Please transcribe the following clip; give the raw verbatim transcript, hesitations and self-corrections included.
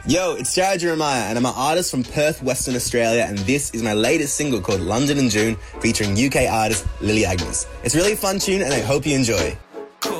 Yo, it's Jared Jeremiah, and I'm an artist from Perth, Western Australia, and this is my latest single called London in June, featuring U K artist Lily Agnes. It's a really fun tune, and I hope you enjoy.